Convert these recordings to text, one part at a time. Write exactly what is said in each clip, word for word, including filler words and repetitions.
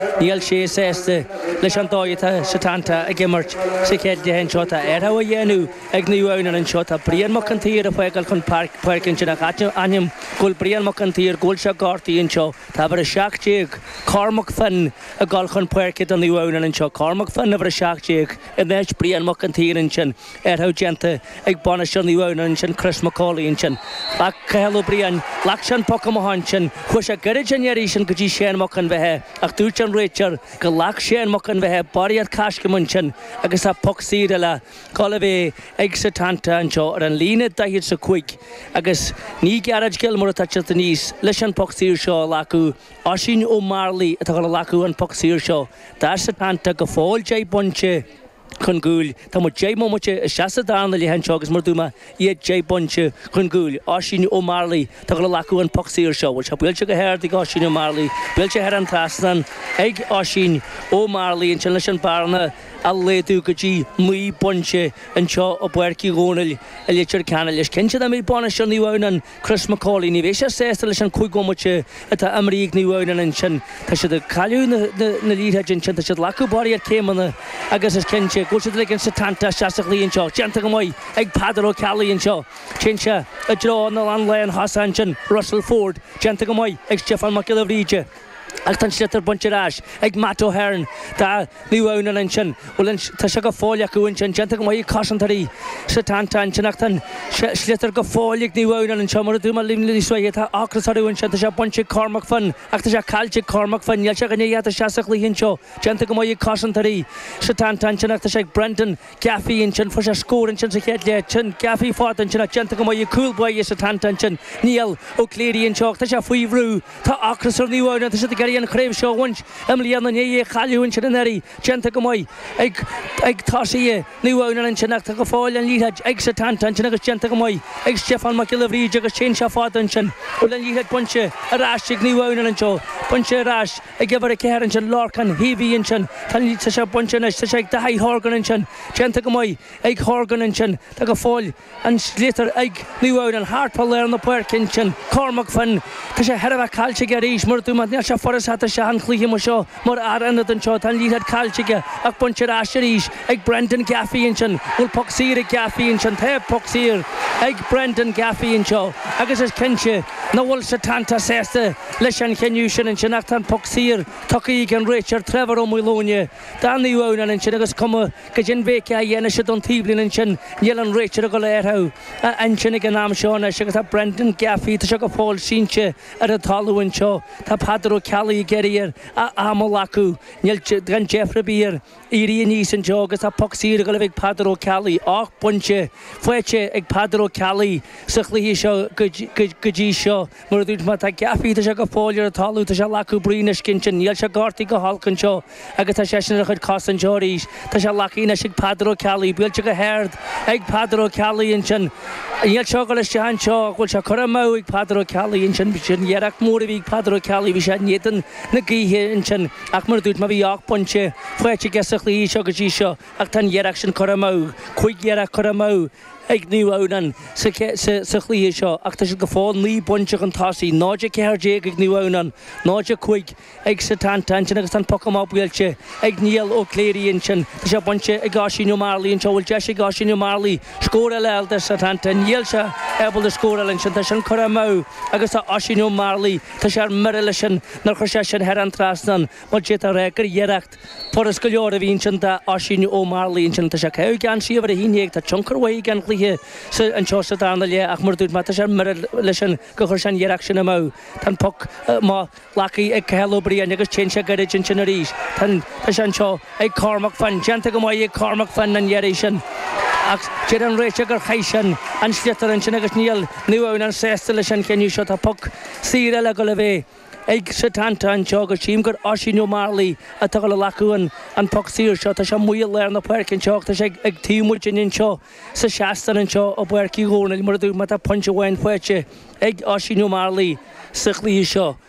níl sé sésta leis an dóithe satanta ag gimmart sa chéad de hen seota ar ha dhéanú ag níomhna an seota brian mo an tír a foigal chun park parkin sin a anim gúil brian mo an tír gúil se gátaí an seo tá bar a seaachtéag Cormac fan a gáil chun parkid an níomhna an seo Cormac fan a bar a seaachtéag a neis brian mo an tír an sin ar ha genta ag bana sin níomhna an sin Chris McCauley an sin lach cahelú brian lach sin poca mohan sin chuis a gyrrid an éirí sin go dtí séan mo an bheitthe ach dúirt an réitear go lach séan mo an bheitthe bariad cascamun sin agus a poc síre le gála bheith ag sa tanta an seo ar an lína dahiad sa chuig agus ní garad gilmór a taitse a níos leis an poc sír seo lacu Oisín Ó Marley a tá lacu an poc sír seo tá sa tanta go fáil dé bonse chun gúil tá mu dé momote a seasa dána le hen segus mar dúma iad dé bonse chun gúil Oisín Ó Marley tá go lacu an poc sír seo bhil se bhfuil se go héir ag Oisín Ó Marley bhfuil se hear an trasnan ag Oisín Ó Marley an sin leis an barna a léadú go dtí mí bonse an seo ó buircí gónail a léitir canna leis cinse a mí bana sin níomhna Chris McCauley ní bhé sé sésta leis an chuig gomote atá amríigh níomhna an sin tá si caiú na líthe sin sin tá si lacu bariad céimena agus is cinse gúil si le sa tanta seaach líon seo teanta go maiid ag Padar O'Callaghan seo cinse a drá na an leon Hassan sin Russell Ford teanta go maiid ag Stefan McGillivray ag tan slitar buncherás ag Matt O'Hearn tá níomhna an sin bhfuil tá se go fáile acuin sin teanta go maiid casantarí sa tanta an sin ach tan slitar go fáilig níomhna an seo mar dúma limlí suaithe tá acrasarúin sin tá se bunche Cormac fan ach tá se cailte Cormac fan neal se go néad a seaach líon seo teanta go maiid casantarí sa tanta an sin ach tá se Brendan Gaffey an sin fu se scórin sin sa chéad le sin Gaffey fád an sin ach teanta go maiid coolboy sa tanta an sin Níl Ó Cléirí an seo tá se faoihrú tá acrasar níomhna tá se garí an chréimh seo haint am líon an é chaúin sin an éirí teanta go maiid ag ag tásaí níomhna an sin ach tá go fáil an líthead ag sa tanta an sin agus teanta go maiid ag Stefan McGillivray agus sin se fád an sin bhfuil an líthead bunche a ráis ag níomhna an seo bunche ráis ag gabhar a céir an sin lorcan híhí an sin tá líta se bunche na tá se ag dahaí thorgan an sin teanta go maiid ag thorgan an sin tá go fáil an slitar ag níomhna an hartpa léir na puircin sin Cormac fan tá sé herbh cailte gar ríis mar dúma ne se foras hat se an chlíhi mo seo mar aranad an seo tan líad cailte ach bunche ráis ag Brendan Gaffey an sin bhfuil poc sír ag Gaffey an sin the poc sír ag Brendan Gaffey an seo agus is cinse na bhfuil sa tanta sésta leis an cheniu sin an sin ach tan poc sír tucaí an Richard Trevor ó Mulóne dá níomhna an sin agus cuma go gin bhéice a dhéana se don tíblin an sin níl an Richard a go léirtha an sin ag an am seána agus tá Brendan Gaffey tá se go fáil sínte ar a talú an seo tá Padar O'Callaghan geir a amol acu níl gan Jeffrey Beer irí níos an seo agus tá poc sír go le bheith Padar O'Callaghan ach bunche foiite ag Padar O'Callaghan sa chlíhí seo go dtí seo mar dúirt má tá Gaffey tá se go fáilir a talú tá se lacu brína cinnte níl se gátaí go halcan seo agus tá sé sin a chud casan seoríos tá se lacína sig Padar O'Callaghan bhfuil se go héird ag Padar O'Callaghan sin níl seo go le tean seo bhfuil se chur mó ag Padar O'Callaghan sin sin dhearach mór a bhí Padar O'Callaghan bhí sé néan na gíthe in sin ach mar dúirt má bhí ach bunche foiite gesach líí seo go dtí seo ach tan dhearach sin chur mó chuig dhearach chur mó ag níomhna sa chlíí seo ach tá si go fáil ní bunche an tásaí náide céiré ag níomhna náide chuig ag sa tanta an sin agus tan pocamá bhfuilte ag Níl Ó Cléirí an sin tá se bunche ag Oisín Ó Marley an seo bhfuil deis ag Oisín Ó Marley scóra leilta sa tanta níl se ebal a scóra an sin tá sin chur mó agus tá Oisín Ó Marley tá sé mar lei sin nar chu sé sin hear an trasnan mar dé a régur dheareacht poras go leor a bhín sin tá Oisín Ó Marley an sin tá se ceh gan siomhar a híine ag tá tioncarhaí gan chlíthe an seo sa dána le ach mar dúirt má tá sé mar lei sin go chuir sin dheareacht sin mó tan poc má lacaí ag Cahallóbrí agus chin se garid sin sin a ríis tan tá sé an seo ag Cormac fan teanta go maiid ag Cormac fan an dhearéis sin ach tíad an réite gur chaisan an slitar an sin agus níl níomhna an sésta leis an ceniu seo tá poc sír eile go le bheith ag sa tanta an seo gur tím gur Oisín Ó Marley a tá go le lacuúin an poc sír seo tá se muil léir na puircin seo tá sé ag tíúirt in seo sa seastan an seo ó buircí gónail mar dú má tá punche bhhain foiite ag Oisín Ó Marley sa chlíí seo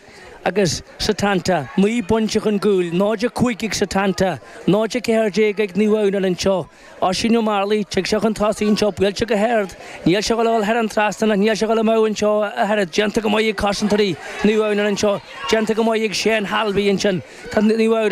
agus satanta mí bunseach an gúil náide cuiigigh satanta náide céiré ag níhhain an seo á sinú marlaí te seach an táín seo buil se go heird níl se go leil her an trasna níl se go le mn seo a head genta go maiid caisantarí níhhain an seo genta go maiid sé an halbíon sin tá níhhain